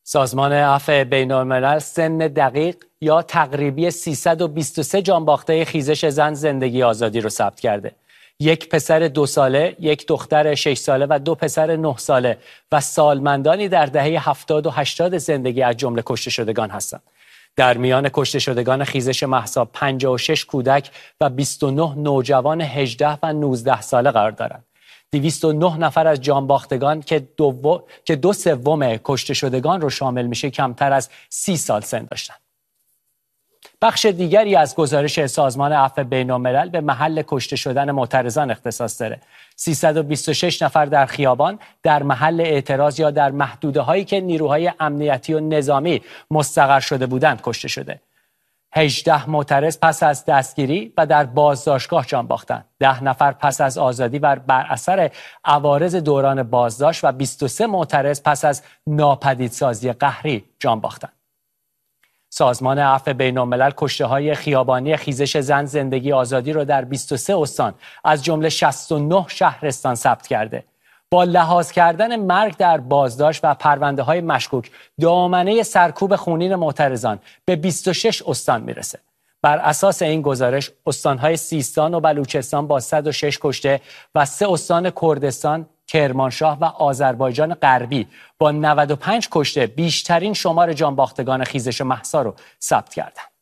سازمان عفو بین‌الملل سن دقیق یا تقریبی 323 جانباخته خیزش زن زندگی آزادی رو ثبت کرده. یک پسر 2 ساله، یک دختر 6 ساله و 2 پسر 9 ساله و سالمندانی در دهه 70 و 80 زندگی از جمله کشته شدگان هستند. در میان کشته شدگان خیزش مهسا 56 کودک و 29 نوجوان 18 و 19 ساله قرار دارند. 209 نفر از جانباختگان که 2/3 کشته شدگان رو شامل میشه کمتر از 30 سال سن داشتند. بخش دیگری از گزارش سازمان عفو بین‌الملل به محل کشته شدن معترضان اختصاص داره. 326 نفر در خیابان، در محل اعتراض یا در محدوده‌هایی که نیروهای امنیتی و نظامی مستقر شده بودند کشته شده. 18 معترض پس از دستگیری و در بازداشتگاه جان باختند. 10 نفر پس از آزادی و بر اثر عوارض دوران بازداشت و 23 معترض پس از ناپدیدسازی قهری جان باختند. سازمان عفو بین‌الملل کشته‌های خیابانی خیزش زن زندگی آزادی را در 23 استان از جمله 69 شهرستان ثبت کرده. با لحاظ کردن مرگ در بازداشت و پرونده‌های مشکوک، دامنه سرکوب خونین معترضان به 26 استان میرسه. بر اساس این گزارش، استان‌های سیستان و بلوچستان با 106 کشته و 3 استان کردستان، کرمانشاه و آذربایجان غربی با 95 کشته بیشترین شمار جانباختگان خیزش مهسا رو ثبت کردند.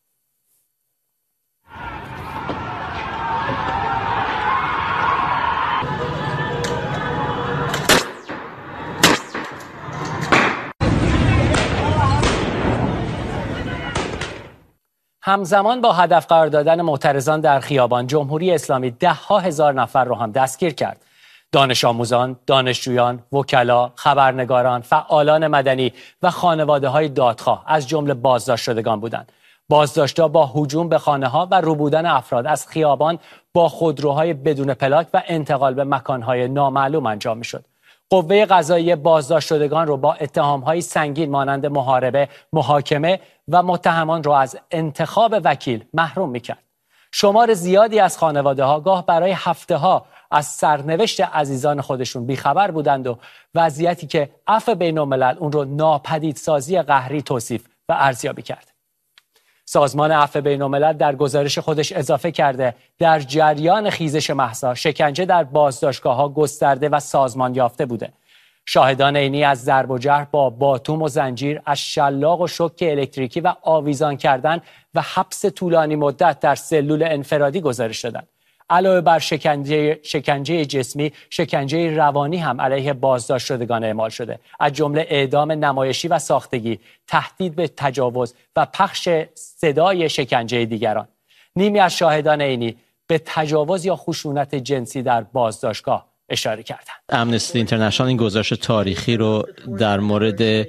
همزمان با هدف قرار دادن معترضان در خیابان، جمهوری اسلامی 10,000 هزار نفر رو هم دستگیر کرد. دانش آموزان، دانشجویان، وکلا، خبرنگاران، فعالان مدنی و خانواده‌های دادخواه از جمله بازداشت شدگان بودند. بازداشت‌ها با هجوم به خانه‌ها و ربودن افراد از خیابان با خودروهای بدون پلاک و انتقال به مکان‌های نامعلوم انجام می‌شد. قوه قضاییه بازداشت شدگان را با اتهام‌های سنگین مانند محاربه، محاکمه و متهمان را از انتخاب وکیل محروم می‌کرد. شمار زیادی از خانواده‌ها گاه برای هفته‌ها از سرنوشت عزیزان خودشون بیخبر بودند و وضعیتی که عفو بین‌الملل اون رو ناپدیدسازی قهری توصیف و ارزیابی کرد. سازمان عفو بین‌الملل در گزارش خودش اضافه کرده در جریان خیزش مهسا شکنجه در بازداشتگاه‌ها گسترده و سازمان یافته بوده. شاهدان عینی از ضرب و جرح با باتوم و زنجیر، از شلاق و شوک الکتریکی و آویزان کردن و حبس طولانی مدت در سلول انفرادی گزارش دادند. علاوه بر شکنجه جسمی، شکنجه روانی هم علیه بازداشت شدگان اعمال شده، از جمله اعدام نمایشی و ساختگی، تهدید به تجاوز و پخش صدای شکنجه دیگران. نیمی از شاهدان عینی به تجاوز یا خشونت جنسی در بازداشتگاه اشاره کردند. امنستی اینترنشنال این گزارش تاریخی رو در مورد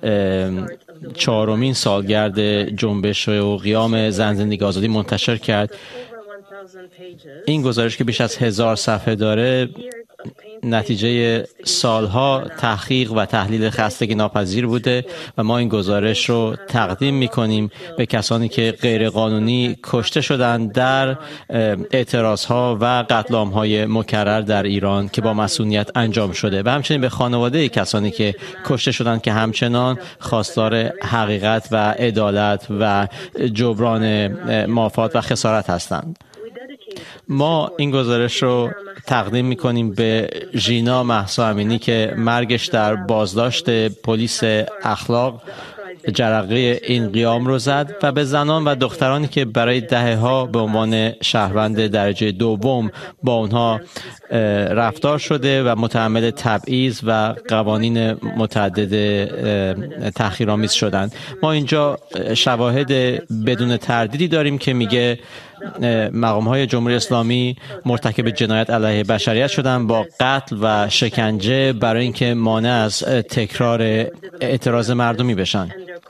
4مین سالگرد جنبش و قیام زن زندگی آزادی منتشر کرد. این گزارش که بیش از 1000 صفحه داره نتیجه سالها تحقیق و تحلیل خستگی ناپذیر بوده و ما این گزارش رو تقدیم می‌کنیم به کسانی که غیرقانونی کشته شدند در اعتراضها و قتل عام‌های مکرر در ایران که با مسئولیت انجام شده و همچنین به خانواده کسانی که کشته شدند که همچنان خواستار حقیقت و عدالت و جبران مافات و خسارت هستند. ما این گزارش رو تقدیم می‌کنیم به ژینا مهسا امینی که مرگش در بازداشت پلیس اخلاق جرقه این قیام رو زد و به زنان و دخترانی که برای دهه‌ها به عنوان شهروند درجه دوم با اونها رفتار شده و متحمل تبعیض و قوانین متعدد تحقیرآمیز شدند. ما اینجا شواهد بدون تردیدی داریم که میگه مقام‌های جمهوری اسلامی مرتکب جنایت علیه بشریت شدن با قتل و شکنجه برای اینکه مانع از تکرار اعتراض مردمی بشن.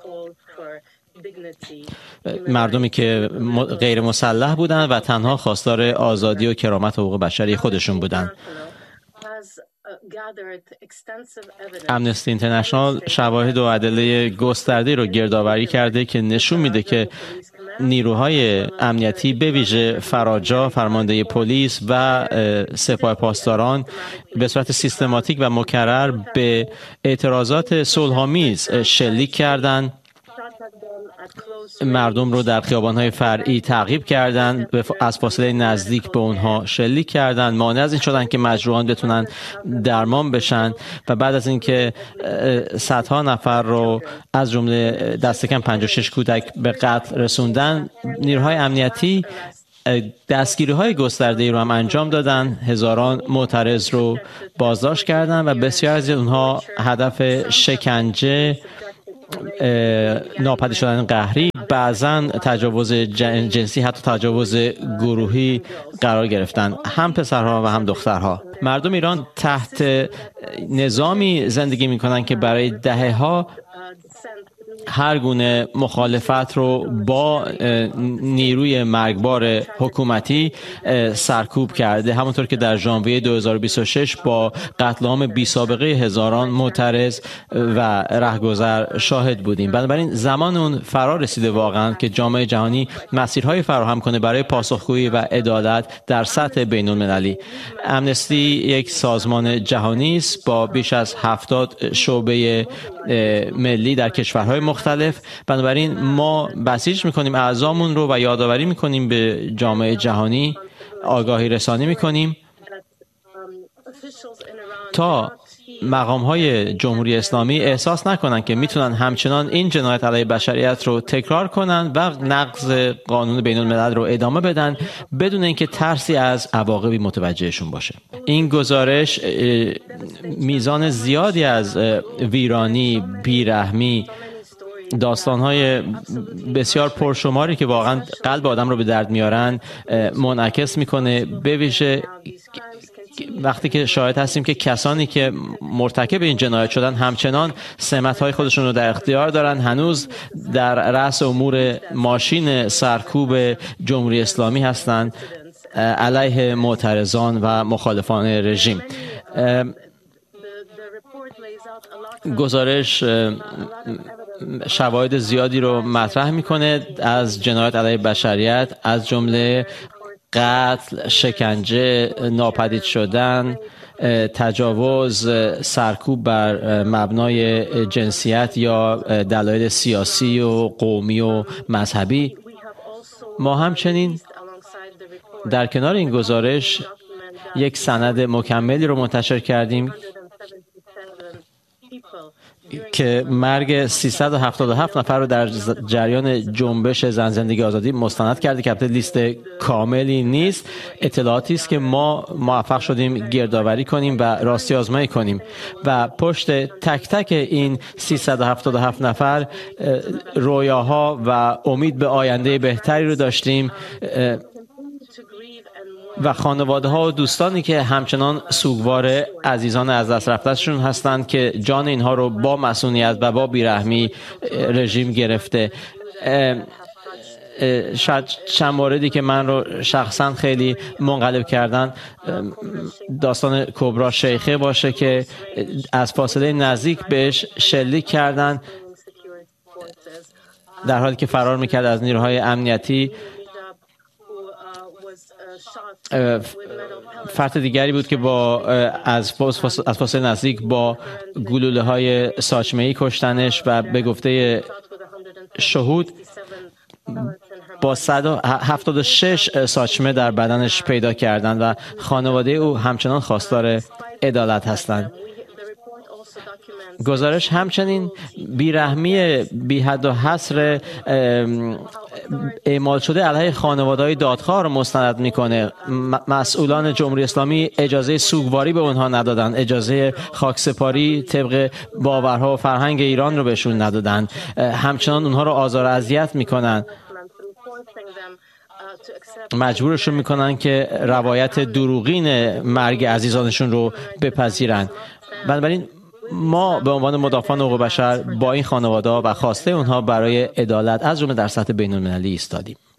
مردمی که غیر مسلح بودند و تنها خواستار آزادی و کرامت و حقوق بشری خودشون بودند. امنستی اینترنشنال شواهد و ادله گسترده رو گردآوری کرده که نشون میده که نیروهای امنیتی به ویژه فراجا، فرمانده پلیس و سپاه پاسداران به صورت سیستماتیک و مکرر به اعتراضات صلح‌آمیز شلیک کردند. مردم رو در خیابان‌های فرعی تعقیب کردند، از فاصله نزدیک به اونها شلیک کردند، مانع از این شدند که مجروحان بتونن درمان بشن و بعد از اینکه صدها نفر رو از جمله دست کم 56 کودک به قتل رسوندن، نیروهای امنیتی دستگیری‌های گسترده‌ای رو هم انجام دادن، هزاران معترض رو بازداشت کردند و بسیار از اونها هدف شکنجه، ناپدید شدن قهری، بعضاً تجاوز جنسی، حتی تجاوز گروهی قرار گرفتن، هم پسرها و هم دخترها. مردم ایران تحت نظامی زندگی می‌کنند که برای دهه‌ها هر گونه مخالفت رو با نیروی مرگبار حکومتی سرکوب کرده، همونطور که در ژانویه 2026 با قتل عام بی سابقه هزاران معترض و رهگذر شاهد بودیم. بنابراین زمان اون فرا رسیده واقعا که جامعه جهانی مسیرهای فراهم کنه برای پاسخگویی و عدالت در سطح بین‌المللی. امنستی یک سازمان جهانی است با بیش از 70 شعبه ملی در کشورهای مختلف. بنابراین ما بسیج میکنیم اعضامون رو و یادآوری میکنیم به جامعه جهانی، آگاهی رسانی میکنیم تا مقام‌های جمهوری اسلامی احساس نکنن که میتونن همچنان این جنایت علیه بشریت رو تکرار کنن و نقض قانون بین الملل رو ادامه بدن بدون اینکه ترسی از عواقبی متوجهشون باشه. این گزارش میزان زیادی از ویرانی، بیرحمی، داستان‌های بسیار پرشماری که واقعا قلب آدم رو به درد میارن منعکس میکنه، به ویژه وقتی که شاهد هستیم که کسانی که مرتکب این جنایت شدن همچنان سمت‌های خودشون رو در اختیار دارن، هنوز در رأس امور ماشین سرکوب جمهوری اسلامی هستند علیه معترضان و مخالفان رژیم. گزارش شواهد زیادی رو مطرح میکنه از جنایت علیه بشریت، از جمله قتل، شکنجه، ناپدید شدن، تجاوز، سرکوب بر مبنای جنسیت یا دلایل سیاسی و قومی و مذهبی. ما همچنین در کنار این گزارش یک سند مکملی رو منتشر کردیم که مرگ 377 نفر رو در جریان جنبش زن زندگی آزادی مستند کرده که البته لیست کاملی نیست، اطلاعاتی است که ما موفق شدیم گردآوری کنیم و راستی آزمایی کنیم و پشت تک تک این 377 نفر رویاها و امید به آینده بهتری رو داشتیم و خانواده ها و دوستانی که همچنان سوگوار عزیزان از دست رفته‌شون هستند که جان اینها رو با مسئولیت و با بیرحمی رژیم گرفته. شاید چند موردی که من رو شخصا خیلی منقلب کردن، داستان کبرا شیخه باشه که از فاصله نزدیک بهش شلیک کردن در حالی که فرار میکرد از نیروهای امنیتی. فرد دیگری بود که از فاصله نزدیک با گلوله های ساچمه‌ای کشتنش و به گفته شهود با 176 ساچمه در بدنش پیدا کردند و خانواده او همچنان خواستار عدالت هستند. گزارش همچنین بیرحمی بی حد و حصر اعمال شده علیه خانواده‌های دادخواه را مستند میکنه. مسئولان جمهوری اسلامی اجازه سوگواری به اونها ندادن، اجازه خاکسپاری طبق باورها و فرهنگ ایران رو بهشون ندادن، همچنان اونها رو آزار و اذیت میکنن، مجبورشون میکنن که روایت دروغین مرگ عزیزانشون رو بپذیرن. بنابراین ما به عنوان مدافعان حقوق بشر با این خانواده و خواسته اونها برای عدالت از جمله در سطح بین‌المللی ایستادیم.